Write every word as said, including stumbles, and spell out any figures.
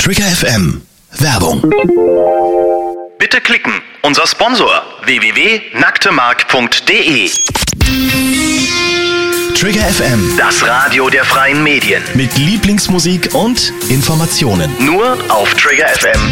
Trigger F M. Werbung. Bitte klicken. Unser Sponsor w w w punkt nacktemark punkt d e. Trigger F M. Das Radio der freien Medien. Mit Lieblingsmusik und Informationen. Nur auf Trigger F M.